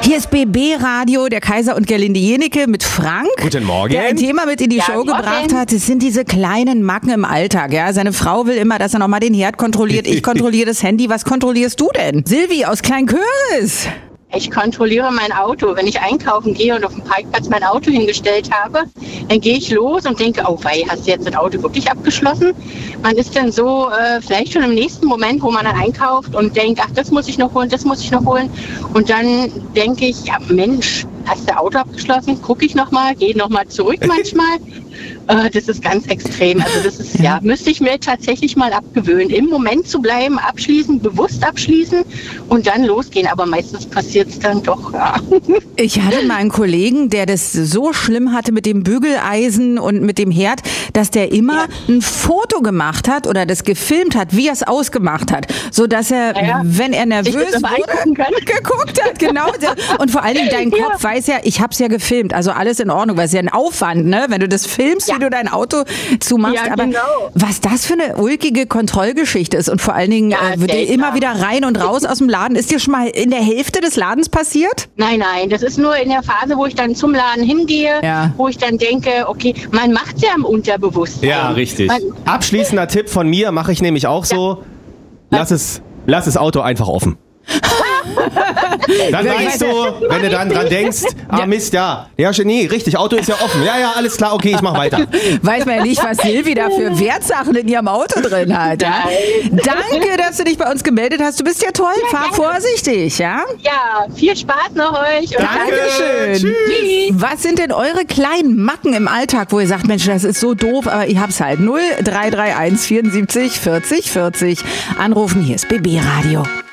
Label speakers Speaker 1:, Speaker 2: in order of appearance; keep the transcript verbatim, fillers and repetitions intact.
Speaker 1: Hier ist B B Radio, der Kaiser und Gerlinde Jenecke mit Frank.
Speaker 2: Guten Morgen.
Speaker 1: Der ein Thema mit in die
Speaker 3: Ja,
Speaker 1: Show
Speaker 3: morgen.
Speaker 1: gebracht hat. Das sind diese kleinen Macken im Alltag. Ja, seine Frau will immer, dass er nochmal den Herd kontrolliert. Ich kontrolliere das Handy. Was kontrollierst du denn? Silvi aus Kleinköris.
Speaker 3: Ich kontrolliere mein Auto. Wenn ich einkaufen gehe und auf dem Parkplatz mein Auto hingestellt habe, dann gehe ich los und denke, oh wei, hast du jetzt das Auto wirklich abgeschlossen? Man ist dann so äh, vielleicht schon im nächsten Moment, wo man dann einkauft und denkt, ach, das muss ich noch holen, das muss ich noch holen. Und dann denke ich, ja Mensch, hast du Auto abgeschlossen? Gucke ich nochmal, gehe nochmal zurück manchmal. äh, das ist ganz extrem. Also das ist, ja, müsste ich mir tatsächlich mal abgewöhnen. Im Moment zu bleiben, abschließen, bewusst abschließen und dann losgehen. Aber meistens passiert es dann doch, ja.
Speaker 1: Ich hatte mal einen Kollegen, der das so schlimm hatte mit dem Bügeleisen und mit dem Herd, dass der immer
Speaker 3: Ja.
Speaker 1: ein Foto gemacht hat oder das gefilmt hat, wie er es ausgemacht hat, so dass er,
Speaker 3: Ja, ja.
Speaker 1: wenn er nervös
Speaker 3: Sich das aber
Speaker 1: wurde,
Speaker 3: angucken kann.
Speaker 1: geguckt hat, genau. Und vor allen Dingen dein
Speaker 3: Ja.
Speaker 1: Kopf weiß ja, ich hab's ja gefilmt, also alles in Ordnung, weil es ja ein Aufwand, ne, wenn du das filmst,
Speaker 3: Ja.
Speaker 1: wie du dein Auto zumachst.
Speaker 3: Ja,
Speaker 1: Aber
Speaker 3: genau.
Speaker 1: was das für eine ulkige Kontrollgeschichte ist und vor allen Dingen
Speaker 3: Ja,
Speaker 1: äh, wird dir
Speaker 3: seltsam.
Speaker 1: immer wieder rein und raus aus dem Laden. Ist dir schon mal in der Hälfte des Ladens passiert?
Speaker 3: Nein, nein, das ist nur in der Phase, wo ich dann zum Laden hingehe,
Speaker 1: Ja.
Speaker 3: wo ich dann denke, okay, man macht's ja im Unterbewusstsein.
Speaker 2: Ja, richtig.
Speaker 3: Man,
Speaker 2: Abschließender Tipp von mir, mache ich nämlich auch so. Lass es, lass das Auto einfach offen. Dann weißt du, wenn du dann dran denkst, ah Mist, ja, ja, nee, richtig, Auto ist ja offen. Ja, ja, alles klar, okay, ich mach weiter.
Speaker 1: Weiß man ja nicht, was Silvi da für Wertsachen in ihrem Auto drin hat. Ja? Danke, dass du dich bei uns gemeldet hast. Du bist ja toll. Fahr vorsichtig, ja?
Speaker 3: ja, viel Spaß noch euch. Und
Speaker 1: Dankeschön.
Speaker 3: Tschüss.
Speaker 1: Was sind denn eure kleinen Macken im Alltag, wo ihr sagt, Mensch, das ist so doof, aber ich hab's halt. null drei drei eins vierundsiebzig vierzig vierzig. Anrufen, hier ist B B Radio.